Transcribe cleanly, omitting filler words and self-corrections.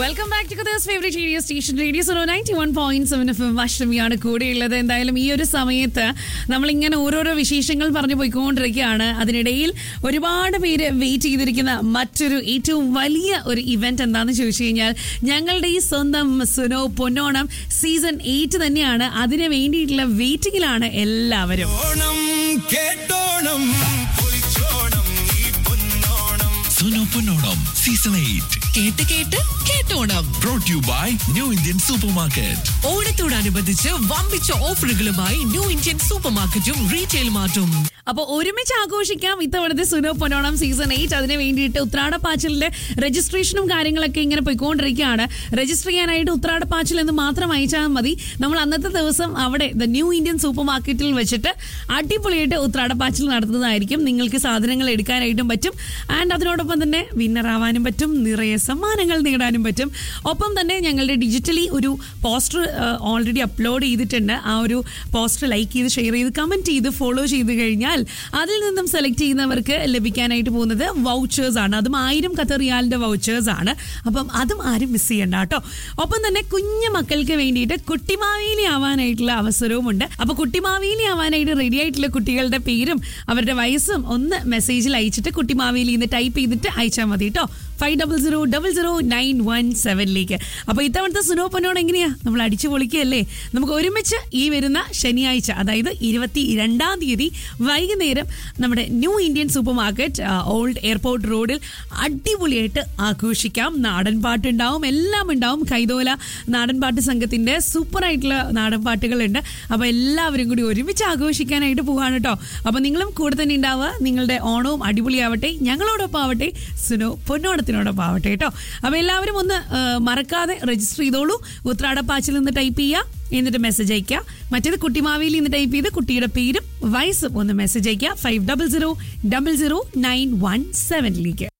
Welcome back to കഥേഴ്സ് favourite radio station radio Suno 91.7 FM അഷ്ടമിയാണ് കൂടെയുള്ളത്. എന്തായാലും ഈ ഒരു സമയത്ത് നമ്മളിങ്ങനെ ഓരോരോ വിശേഷങ്ങൾ പറഞ്ഞു പോയിക്കൊണ്ടിരിക്കുകയാണ്. അതിനിടയിൽ ഒരുപാട് പേര് വെയിറ്റ് ചെയ്തിരിക്കുന്ന മറ്റൊരു ഏറ്റവും വലിയ ഒരു ഇവന്റ് എന്താണെന്ന് ചോദിച്ചു കഴിഞ്ഞാൽ ഞങ്ങളുടെ ഈ സ്വന്തം സുനോ പൊന്നോണം സീസൺ 8 തന്നെയാണ്. അതിന് വേണ്ടിയിട്ടുള്ള വെയിറ്റിംഗിലാണ് എല്ലാവരും. സുനോ പൊന്നോണം സീസൺ 8 കേട്ടോണം. brought to you by new Indian super market. ഓണത്തോടനുബന്ധിച്ച് വമ്പിച്ച ഓഫറുകളുമായി ന്യൂ ഇന്ത്യൻ സൂപ്പർ മാർക്കറ്റും റീറ്റെയിൽ മാർട്ടും. അപ്പോൾ ഒരുമിച്ച് ആഘോഷിക്കാം ഇത്തവണത്തെ സുനോ പൊന്നോണം സീസൺ 8. അതിന് വേണ്ടിയിട്ട് ഉത്രാടപ്പാച്ചിലിന്റെ രജിസ്ട്രേഷനും കാര്യങ്ങളൊക്കെ ഇങ്ങനെ പോയിക്കൊണ്ടിരിക്കുകയാണ്. രജിസ്റ്റർ ചെയ്യാനായിട്ട് ഉത്രാടപ്പാച്ചിൽ എന്ന് മാത്രം അയച്ചാൽ മതി. നമ്മൾ അന്നത്തെ ദിവസം അവിടെ ദ ന്യൂ ഇന്ത്യൻ സൂപ്പർ മാർക്കറ്റിൽ വെച്ചിട്ട് അടിപൊളിയായിട്ട് ഉത്രാടപ്പാച്ചിൽ നടത്തുന്നതായിരിക്കും. നിങ്ങൾക്ക് സാധനങ്ങൾ എടുക്കാനായിട്ടും പറ്റും. ആൻഡ് അതിനോടൊപ്പം തന്നെ വിന്നർ ആവാനും പറ്റും, നിറയെ സമ്മാനങ്ങൾ നേടാനും പറ്റും. ഒപ്പം തന്നെ ഞങ്ങളുടെ ഡിജിറ്റലി ഒരു പോസ്റ്റർ ഓൾറെഡി അപ്ലോഡ് ചെയ്തിട്ടുണ്ട്. ആ ഒരു പോസ്റ്റർ ലൈക്ക് ചെയ്ത് ഷെയർ ചെയ്ത് കമന്റ് ചെയ്ത് ഫോളോ ചെയ്ത് കഴിഞ്ഞാൽ അതിൽ നിന്നും സെലക്ട് ചെയ്യുന്നവർക്ക് ലഭിക്കാനായിട്ട് പോകുന്നത് വൗച്ചേഴ്സ് ആണ്. അതും 1000 ഖത്തർ റിയാലിന്റെ വൗച്ചേഴ്സ് ആണ്. അപ്പം അതും ആരും മിസ് ചെയ്യണ്ട കേട്ടോ. ഒപ്പം തന്നെ കുഞ്ഞു മക്കൾക്ക് വേണ്ടിയിട്ട് കുട്ടിമാവേലി ആവാനായിട്ടുള്ള അവസരവും ഉണ്ട്. അപ്പൊ കുട്ടിമാവേലി ആവാനായിട്ട് റെഡി ആയിട്ടുള്ള കുട്ടികളുടെ പേരും അവരുടെ വയസ്സും ഒന്ന് മെസ്സേജിൽ അയച്ചിട്ട് കുട്ടിമാവേലി എന്ന് ടൈപ്പ് ചെയ്തിട്ട് അയച്ചാൽ മതി കേട്ടോ. 50000917 അപ്പൊ ഇത്തവണത്തെ സുനോ പൊന്നോണം എങ്ങനെയാ, നമ്മൾ അടിച്ചു പൊളിക്കുകയല്ലേ. നമുക്ക് ഒരുമിച്ച് ഈ വരുന്ന ശനിയാഴ്ച, അതായത് 22-ാം തീയതി വൈകുന്നേരം നമ്മുടെ new Indian super market old airport റോഡിൽ അടിപൊളിയായിട്ട് ആഘോഷിക്കാം. നാടൻ പാട്ടുണ്ടാവും, എല്ലാം ഉണ്ടാവും. കൈതോല നാടൻ പാട്ട് സംഘത്തിന്റെ സൂപ്പർ ആയിട്ടുള്ള നാടൻ പാട്ടുകളുണ്ട്. അപ്പൊ എല്ലാവരും കൂടി ഒരുമിച്ച് ആഘോഷിക്കാനായിട്ട് പോവാണ് കേട്ടോ. അപ്പൊ നിങ്ങളും കൂടെ തന്നെ ഉണ്ടാവുക. നിങ്ങളുടെ ഓണവും അടിപൊളിയാവട്ടെ, ഞങ്ങളോടൊപ്പം ആവട്ടെ, സുനോ പൊന്നോണത്തിനോടൊപ്പം ആവട്ടെ കേട്ടോ. അപ്പൊ എല്ലാവരും ഒന്ന് മറക്കാതെ രജിസ്റ്റർ ചെയ്തോളൂ. ഉത്രാടപ്പാച്ചിൽ നിന്ന് ടൈപ്പ് ചെയ്യുക, എന്നിട്ട് മെസ്സേജ് അയക്കുക. മറ്റേത് കുട്ടിമാവേലി എന്ന് ടൈപ്പ് ചെയ്ത് കുട്ടിയുടെ പേരും വയസ്സും ഒന്ന് മെസ്സേജ് അയക്കുക 50000917